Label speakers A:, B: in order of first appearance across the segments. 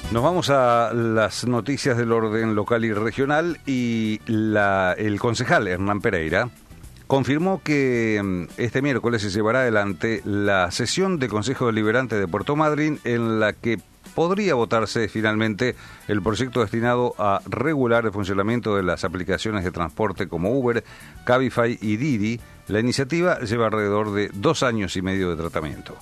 A: Nos vamos a las noticias del orden local y regional y el concejal Hernán Pereira confirmó que este miércoles se llevará adelante la sesión de Consejo Deliberante de Puerto Madryn en la que podría votarse finalmente el proyecto destinado a regular el funcionamiento de las aplicaciones de transporte como Uber, Cabify y Didi. La iniciativa lleva alrededor de 2 años y medio de tratamiento.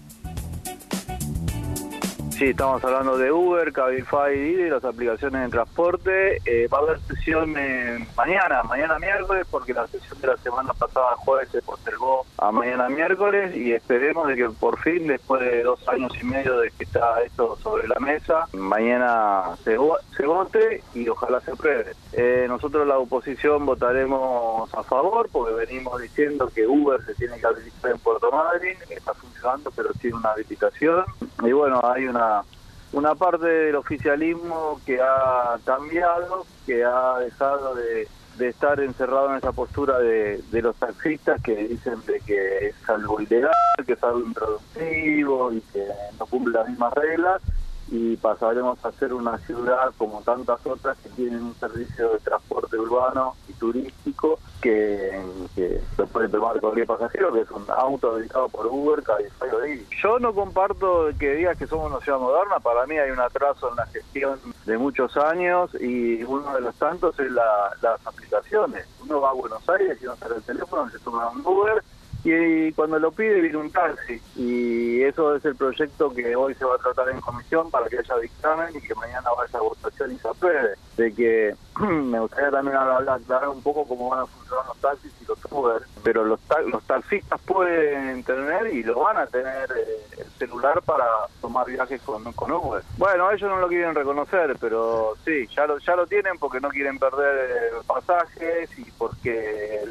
B: Sí, estamos hablando de Uber, Cabify, Didi, las aplicaciones de transporte. Va a haber sesión mañana miércoles, porque la sesión de la semana pasada, jueves, se postergó a mañana miércoles, y esperemos de que por fin, después de 2 años y medio de que está esto sobre la mesa, mañana se vote y ojalá se apruebe. Nosotros la oposición votaremos a favor, porque venimos diciendo que Uber se tiene que habilitar en Puerto Madryn, está funcionando pero tiene una habilitación, y bueno, hay una parte del oficialismo que ha cambiado, que ha dejado de estar encerrado en esa postura de los taxistas que dicen de que es algo ilegal, que es algo improductivo y que no cumple las mismas reglas, y pasaremos a ser una ciudad como tantas otras que tienen un servicio de transporte urbano y turístico que lo puede tomar cualquier pasajero, que es un auto dedicado por Uber, Cabify o Didi. Yo no comparto que digas que somos una ciudad moderna. Para mí hay un atraso en la gestión de muchos años, y uno de los tantos es las aplicaciones. Uno va a Buenos Aires y no sale el teléfono, se toma un Uber, y cuando lo pide viene un taxi, y eso es el proyecto que hoy se va a tratar en comisión para que haya dictamen y que mañana vaya a votación y se apruebe. De que me gustaría también aclarar un poco cómo van a funcionar los taxis y los Uber, pero los taxistas pueden tener y lo van a tener el celular para tomar viajes con Uber. Bueno, ellos no lo quieren reconocer, pero sí, ya lo tienen porque no quieren perder pasajes y porque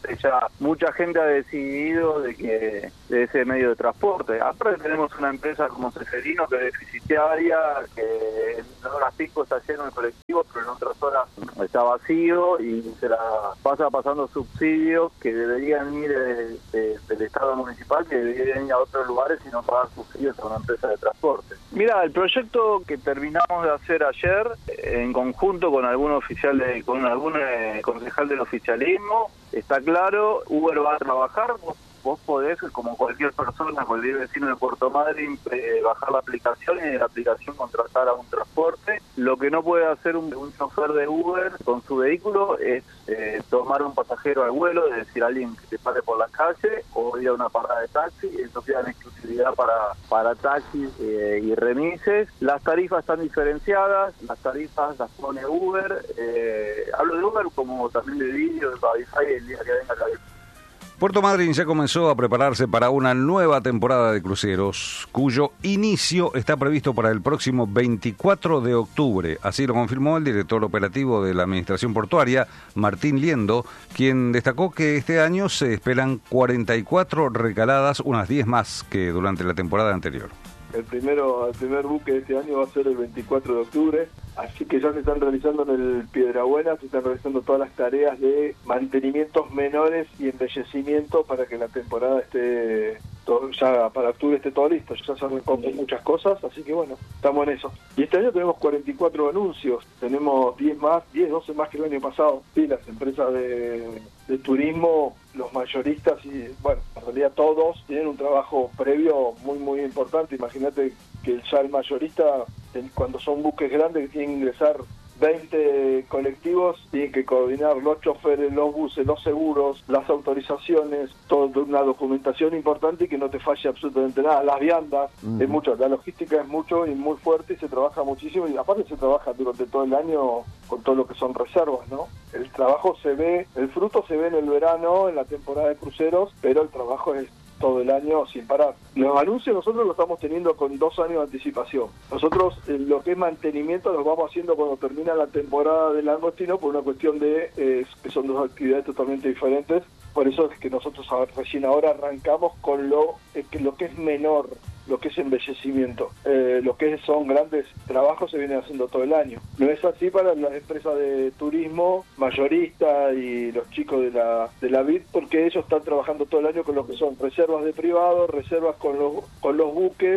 B: mucha gente ha decidido de ese medio de transporte. Aparte tenemos una empresa como Ceferino que es deficitaria, que en horas pico está lleno de colectivos, pero en otras horas está vacío y se la pasa pasando subsidios que deberían ir del Estado municipal, que deberían ir a otros lugares y no pagar subsidios a una empresa de transporte. Mira, el proyecto que terminamos de hacer ayer, en conjunto con algún concejal del oficialismo, está claro. Uber va a trabajar. Vos podés, como cualquier persona, cualquier vecino de Puerto Madryn, bajar la aplicación y de la aplicación contratar a un transporte. Lo que no puede hacer un chofer de Uber con su vehículo es tomar un pasajero al vuelo, es decir, alguien que te pare por la calle o ir a una parada de taxi. Eso queda en exclusividad para taxis y remises. Las tarifas están diferenciadas, las tarifas las pone Uber. Hablo de Uber como también de Didi o de Cabify el día que venga Cabify.
A: Puerto Madryn ya comenzó a prepararse para una nueva temporada de cruceros, cuyo inicio está previsto para el próximo 24 de octubre. Así lo confirmó el director operativo de la Administración Portuaria, Martín Liendo, quien destacó que este año se esperan 44 recaladas, unas 10 más que durante la temporada anterior.
C: El primer buque de este año va a ser el 24 de octubre, así que ya se están realizando en el Piedrabuena, se están realizando todas las tareas de mantenimientos menores y embellecimiento para que la temporada esté ya para octubre esté todo listo. Ya se han comprado muchas cosas, así que bueno, estamos en eso. Y este año tenemos 44 anuncios, tenemos 12 más que el año pasado. Sí, las empresas de turismo, los mayoristas y, bueno, en realidad todos tienen un trabajo previo muy importante. Imagínate que ya el mayorista, cuando son buques grandes que tienen que ingresar 20 colectivos, tienen que coordinar los choferes, los buses, los seguros, las autorizaciones, toda una documentación importante y que no te falle absolutamente nada. Las viandas, es mucho, la logística es mucho y muy fuerte y se trabaja muchísimo, y aparte se trabaja durante todo el año con todo lo que son reservas, ¿no? El trabajo el fruto se ve en el verano, en la temporada de cruceros, pero el trabajo es todo el año sin parar. Los anuncios nosotros los estamos teniendo con 2 años de anticipación. Nosotros lo que es mantenimiento los vamos haciendo cuando termina la temporada del langostino, por una cuestión de que son 2 actividades totalmente diferentes. Por eso es que nosotros recién ahora arrancamos con lo que es menor, lo que es embellecimiento. Lo que son grandes trabajos se vienen haciendo todo el año. No es así para las empresas de turismo mayorista y los chicos de la BID, porque ellos están trabajando todo el año con lo que son reservas de privado, reservas con los buques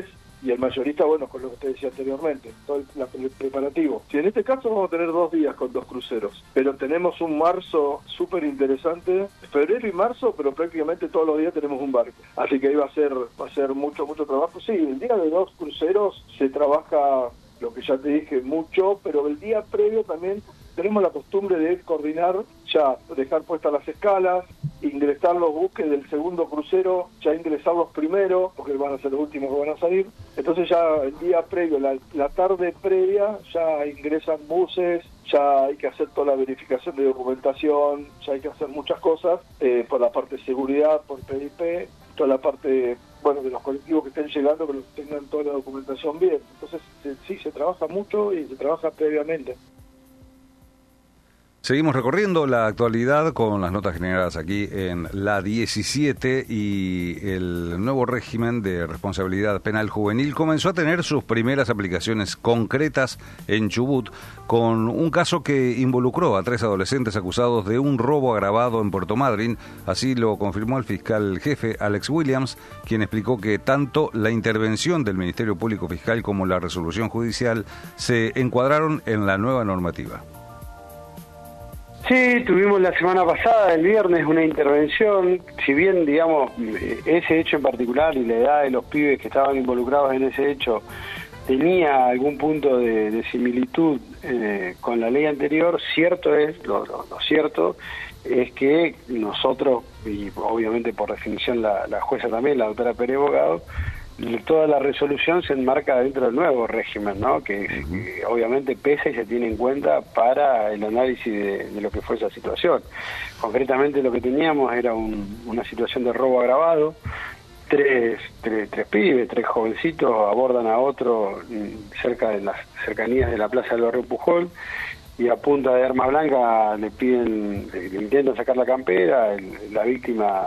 C: y el mayorista, bueno, con lo que usted decía anteriormente, todo el preparativo. Si en este caso vamos a tener 2 días con 2 cruceros, pero tenemos un marzo súper interesante, febrero y marzo, pero prácticamente todos los días tenemos un barco. Así que ahí va a ser mucho trabajo. Sí, el día de 2 cruceros se trabaja, lo que ya te dije, mucho, pero el día previo también tenemos la costumbre de coordinar, ya dejar puestas las escalas, ingresar los buques del segundo crucero, ya ingresar los primeros, porque van a ser los últimos que van a salir. Entonces ya el día previo, la tarde previa, ya ingresan buses, ya hay que hacer toda la verificación de documentación, ya hay que hacer muchas cosas, por la parte de seguridad, por PIP, toda la parte, bueno, de los colectivos que estén llegando, que tengan toda la documentación bien. Entonces sí, se trabaja mucho y se trabaja previamente.
A: Seguimos recorriendo la actualidad con las notas generadas aquí en la 17 y el nuevo régimen de responsabilidad penal juvenil comenzó a tener sus primeras aplicaciones concretas en Chubut con un caso que involucró a 3 adolescentes acusados de un robo agravado en Puerto Madryn. Así lo confirmó el fiscal jefe Alex Williams, quien explicó que tanto la intervención del Ministerio Público Fiscal como la resolución judicial se encuadraron en la nueva normativa.
D: Sí, tuvimos la semana pasada, el viernes, una intervención. Si bien, digamos, ese hecho en particular y la edad de los pibes que estaban involucrados en ese hecho tenía algún punto de similitud con la ley anterior, cierto es, lo cierto es que nosotros, y obviamente por definición la jueza también, la doctora Pérez Bogado, toda la resolución se enmarca dentro del nuevo régimen, ¿no? Que obviamente pesa y se tiene en cuenta para el análisis de lo que fue esa situación. Concretamente lo que teníamos era una situación de robo agravado. Tres pibes, 3 jovencitos abordan a otro cerca de las cercanías de la plaza del barrio Pujol y a punta de arma blanca le intentan sacar la campera, la víctima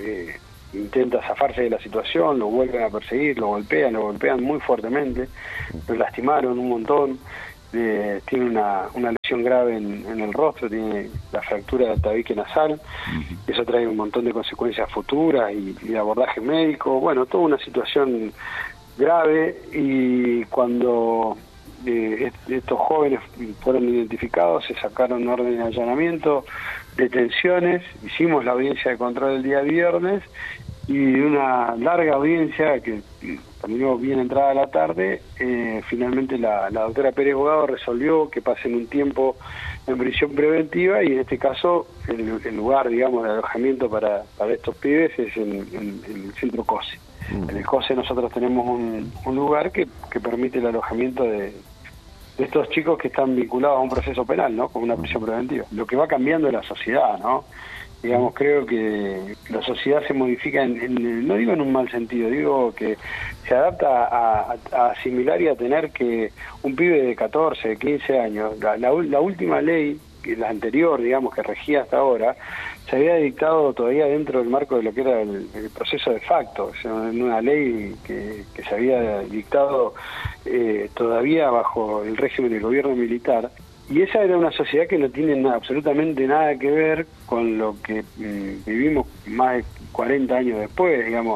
D: intenta zafarse de la situación, lo vuelven a perseguir, lo golpean muy fuertemente, lo lastimaron un montón, tiene una lesión grave en el rostro, tiene la fractura del tabique nasal, eso trae un montón de consecuencias futuras y de abordaje médico, bueno, toda una situación grave. Y cuando estos jóvenes fueron identificados, se sacaron órdenes de allanamiento, detenciones, hicimos la audiencia de control el día viernes y de una larga audiencia que terminó bien entrada la tarde, finalmente la doctora Pérez Bogado resolvió que pasen un tiempo en prisión preventiva y en este caso el lugar, digamos, de alojamiento para estos pibes es en el centro COSE. En el COSE nosotros tenemos un lugar que permite el alojamiento de estos chicos que están vinculados a un proceso penal, ¿no? Con una prisión preventiva. Lo que va cambiando es la sociedad, ¿no? Digamos, creo que la sociedad se modifica, no digo en un mal sentido, digo que se adapta a asimilar y a tener que un pibe de 14, 15 años, la última ley, la anterior, digamos, que regía hasta ahora, se había dictado todavía dentro del marco de lo que era el proceso de facto, o sea, en una ley que se había dictado todavía bajo el régimen del gobierno militar. Y esa era una sociedad que no tiene absolutamente nada que ver con lo que vivimos más de 40 años después, digamos.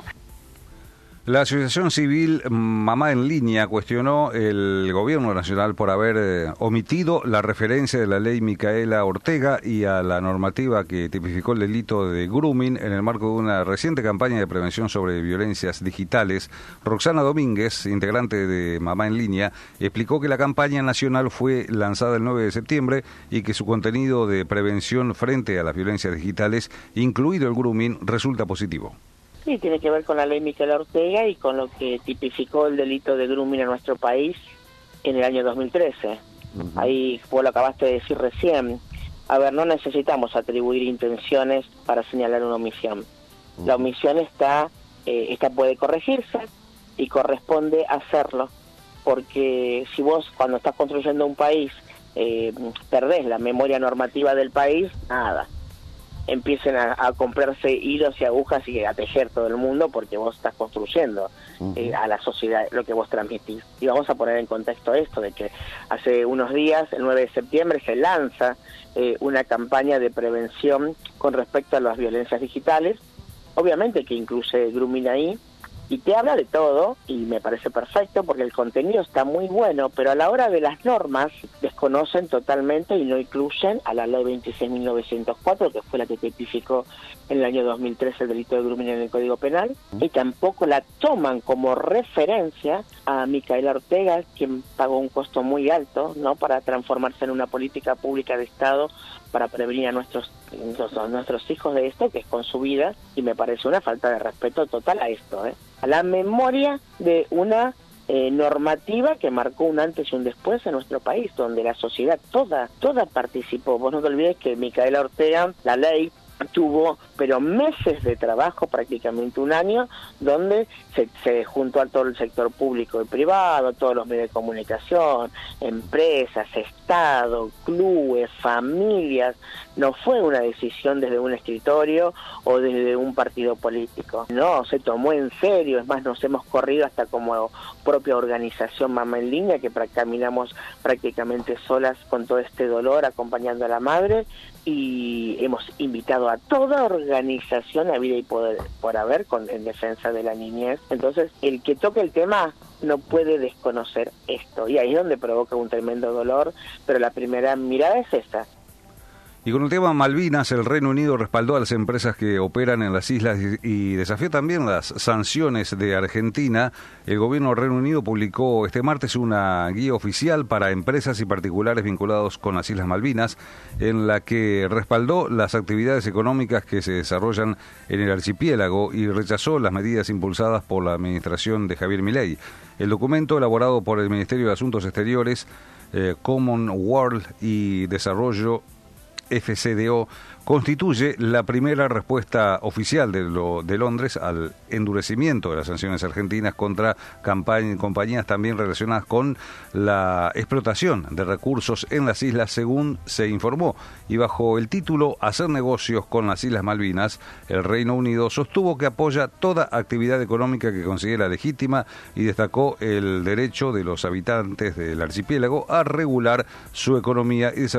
A: La Asociación Civil Mamá en Línea cuestionó el gobierno nacional por haber omitido la referencia de la ley Micaela Ortega y a la normativa que tipificó el delito de grooming en el marco de una reciente campaña de prevención sobre violencias digitales. Roxana Domínguez, integrante de Mamá en Línea, explicó que la campaña nacional fue lanzada el 9 de septiembre y que su contenido de prevención frente a las violencias digitales, incluido el grooming, resulta positivo.
E: Sí, tiene que ver con la ley Micaela Ortega y con lo que tipificó el delito de grooming en nuestro país en el año 2013. Ahí, vos lo acabaste de decir recién, a ver, no necesitamos atribuir intenciones para señalar una omisión. La omisión esta puede corregirse y corresponde hacerlo, porque si vos cuando estás construyendo un país perdés la memoria normativa del país, nada. Empiecen a comprarse hilos y agujas y a tejer todo el mundo porque vos estás construyendo a la sociedad lo que vos transmitís. Y vamos a poner en contexto esto de que hace unos días, el 9 de septiembre, se lanza una campaña de prevención con respecto a las violencias digitales, obviamente que incluye grooming ahí, y te habla de todo, y me parece perfecto porque el contenido está muy bueno, pero a la hora de las normas desconocen totalmente y no incluyen a la ley 26.904, que fue la que tipificó en el año 2013 el delito de grooming en el Código Penal, y tampoco la toman como referencia a Micaela Ortega, quien pagó un costo muy alto, ¿no?, para transformarse en una política pública de Estado para prevenir a nuestros hijos de esto, que es con su vida, y me parece una falta de respeto total a esto, a la memoria de una normativa que marcó un antes y un después en nuestro país, donde la sociedad toda participó. Vos no te olvides que Micaela Ortega, la ley, tuvo pero meses de trabajo, prácticamente un año, donde se juntó a todo el sector público y privado, todos los medios de comunicación, empresas, Estado, clubes, familias. No fue una decisión desde un escritorio o desde un partido político. No, se tomó en serio. Es más, nos hemos corrido hasta como propia organización Mamá en Línea, que caminamos prácticamente solas con todo este dolor, acompañando a la madre, y hemos invitado a toda organización a vida y por haber en defensa de la niñez. Entonces, el que toque el tema no puede desconocer esto, y ahí es donde provoca un tremendo dolor, pero la primera mirada es esa.
A: Y con el tema Malvinas, el Reino Unido respaldó a las empresas que operan en las islas y desafió también las sanciones de Argentina. El gobierno del Reino Unido publicó este martes una guía oficial para empresas y particulares vinculados con las Islas Malvinas, en la que respaldó las actividades económicas que se desarrollan en el archipiélago y rechazó las medidas impulsadas por la administración de Javier Milei. El documento, elaborado por el Ministerio de Asuntos Exteriores, Commonwealth y Desarrollo, FCDO, constituye la primera respuesta oficial de Londres al endurecimiento de las sanciones argentinas contra compañías también relacionadas con la explotación de recursos en las islas, según se informó. Y bajo el título Hacer negocios con las Islas Malvinas, el Reino Unido sostuvo que apoya toda actividad económica que considera legítima y destacó el derecho de los habitantes del archipiélago a regular su economía y desarrollar